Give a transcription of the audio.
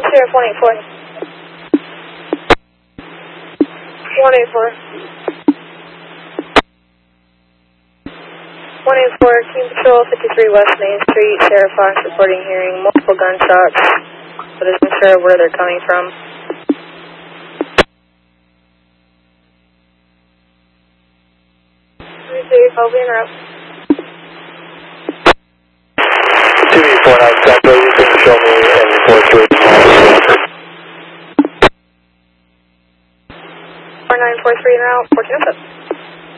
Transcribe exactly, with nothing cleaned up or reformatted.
Sheriff one eight four. one eight four. one eight four, Team Patrol, fifty-three West Main Street, Sheriff Fox reporting hearing multiple gunshots, but isn't sure where they're coming from. Receive, I'll be en route. two eight four nine, Central, you can show me and report to it. four nine four three en route, fourteen oh seven.